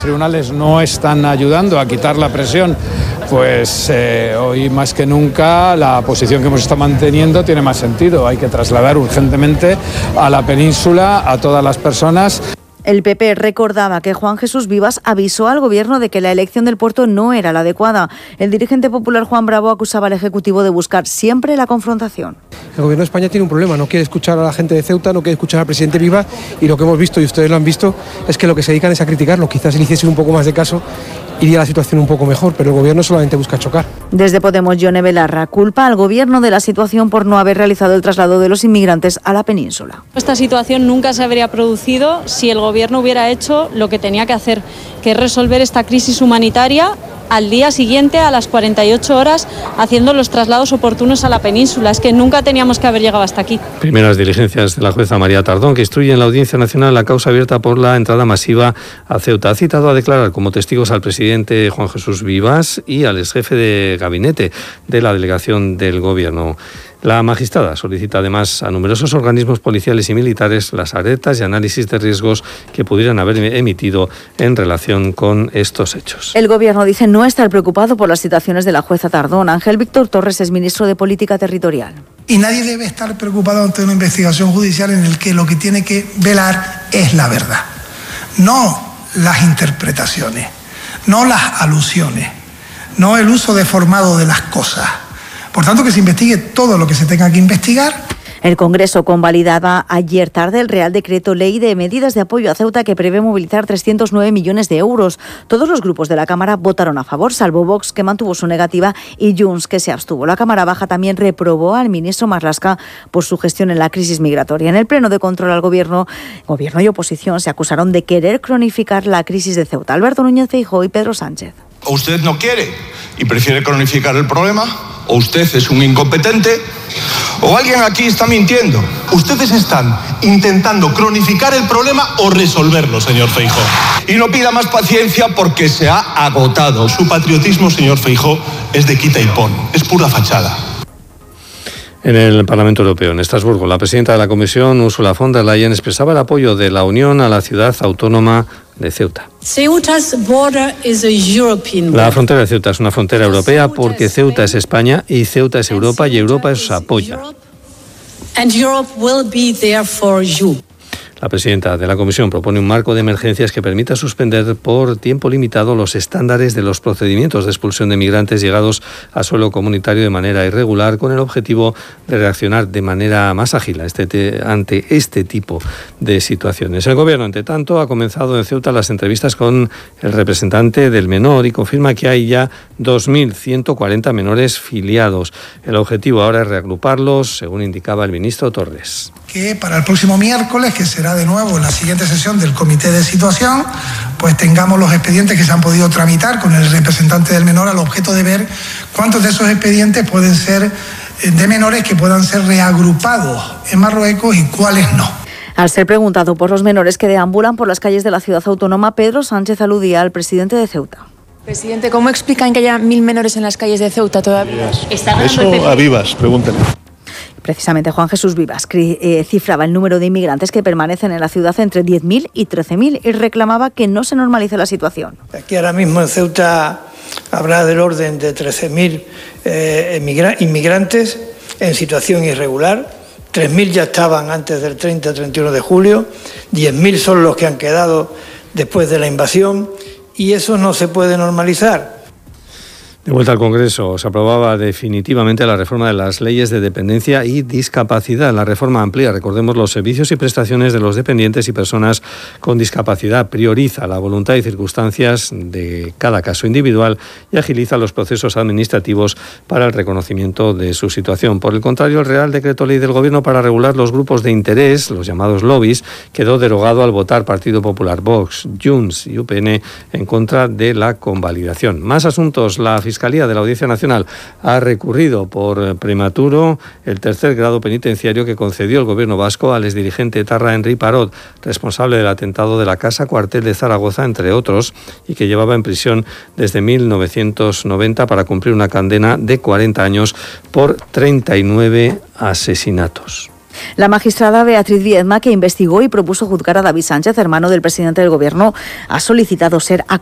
Los tribunales no están ayudando a quitar la presión, pues hoy más que nunca la posición que hemos estado manteniendo tiene más sentido. Hay que trasladar urgentemente a la península a todas las personas. El PP recordaba que Juan Jesús Vivas avisó al Gobierno de que la elección del puerto no era la adecuada. El dirigente popular Juan Bravo acusaba al Ejecutivo de buscar siempre la confrontación. El Gobierno de España tiene un problema, no quiere escuchar a la gente de Ceuta, no quiere escuchar al presidente Vivas, y lo que hemos visto, y ustedes lo han visto, es que lo que se dedican es a criticarlo. Quizás si le hiciesen un poco más de caso, iría la situación un poco mejor, pero el Gobierno solamente busca chocar. Desde Podemos, Yone Belarra culpa al Gobierno de la situación por no haber realizado el traslado de los inmigrantes a la península. Esta situación nunca se habría producido si el Gobierno hubiera hecho lo que tenía que hacer, que es resolver esta crisis humanitaria al día siguiente, a las 48 horas, haciendo los traslados oportunos a la península. Es que nunca teníamos que haber llegado hasta aquí. Primeras diligencias de la jueza María Tardón, que instruye en la Audiencia Nacional la causa abierta por la entrada masiva a Ceuta. Ha citado a declarar como testigos al presidente Juan Jesús Vivas y al exjefe de gabinete de la delegación del Gobierno. La magistrada solicita además a numerosos organismos policiales y militares las alertas y análisis de riesgos que pudieran haber emitido en relación con estos hechos. El Gobierno dice no estar preocupado por las citaciones de la jueza Tardón. Ángel Víctor Torres es ministro de Política Territorial. Y nadie debe estar preocupado ante una investigación judicial en el que lo que tiene que velar es la verdad, no las interpretaciones, no las alusiones, no el uso deformado de las cosas. Por tanto, que se investigue todo lo que se tenga que investigar. El Congreso convalidaba ayer tarde el Real Decreto Ley de Medidas de Apoyo a Ceuta que prevé movilizar 309 millones de euros. Todos los grupos de la Cámara votaron a favor, salvo Vox, que mantuvo su negativa, y Junts, que se abstuvo. La Cámara Baja también reprobó al ministro Marlaska por su gestión en la crisis migratoria. En el Pleno de Control al Gobierno y oposición se acusaron de querer cronificar la crisis de Ceuta. Alberto Núñez Feijóo y Pedro Sánchez. O usted no quiere y prefiere cronificar el problema, o usted es un incompetente, o alguien aquí está mintiendo. Ustedes están intentando cronificar el problema o resolverlo, señor Feijóo. Y no pida más paciencia porque se ha agotado. Su patriotismo, señor Feijóo, es de quita y pon, es pura fachada. En el Parlamento Europeo, en Estrasburgo, la presidenta de la Comisión, Ursula von der Leyen, expresaba el apoyo de la Unión a la ciudad autónoma de Ceuta. La frontera de Ceuta es una frontera europea porque Ceuta es España y Ceuta es Europa y Europa os apoya. La presidenta de la Comisión propone un marco de emergencias que permita suspender por tiempo limitado los estándares de los procedimientos de expulsión de migrantes llegados a suelo comunitario de manera irregular, con el objetivo de reaccionar de manera más ágil ante este tipo de situaciones. El Gobierno, entre tanto, ha comenzado en Ceuta las entrevistas con el representante del menor y confirma que hay ya 2.140 menores filiados. El objetivo ahora es reagruparlos, según indicaba el ministro Torres. Que para el próximo miércoles, que será de nuevo en la siguiente sesión del Comité de Situación, pues tengamos los expedientes que se han podido tramitar con el representante del menor al objeto de ver cuántos de esos expedientes pueden ser de menores que puedan ser reagrupados en Marruecos y cuáles no. Al ser preguntado por los menores que deambulan por las calles de la ciudad autónoma, Pedro Sánchez aludía al presidente de Ceuta. Presidente, ¿cómo explican que haya 1.000 menores en las calles de Ceuta todavía? Eso a Vivas, pregúntenle. Precisamente Juan Jesús Vivas cifraba el número de inmigrantes que permanecen en la ciudad entre 10.000 y 13.000 y reclamaba que no se normalice la situación. Aquí ahora mismo en Ceuta habrá del orden de 13.000 inmigrantes en situación irregular. 3.000 ya estaban antes del 30-31 de julio, 10.000 son los que han quedado después de la invasión y eso no se puede normalizar. De vuelta al Congreso, se aprobaba definitivamente la reforma de las leyes de dependencia y discapacidad. La reforma amplía, recordemos, los servicios y prestaciones de los dependientes y personas con discapacidad, prioriza la voluntad y circunstancias de cada caso individual y agiliza los procesos administrativos para el reconocimiento de su situación. Por el contrario, el Real Decreto Ley del Gobierno para regular los grupos de interés, los llamados lobbies, quedó derogado al votar Partido Popular, Vox, Junts y UPN en contra de la convalidación. Más asuntos. La Fiscalía de la Audiencia Nacional ha recurrido por prematuro el tercer grado penitenciario que concedió el Gobierno vasco al exdirigente etarra Henri Parot, responsable del atentado de la Casa Cuartel de Zaragoza, entre otros, y que llevaba en prisión desde 1990 para cumplir una condena de 40 años por 39 asesinatos. La magistrada Beatriz Viedma, que investigó y propuso juzgar a David Sánchez, hermano del presidente del Gobierno, ha solicitado ser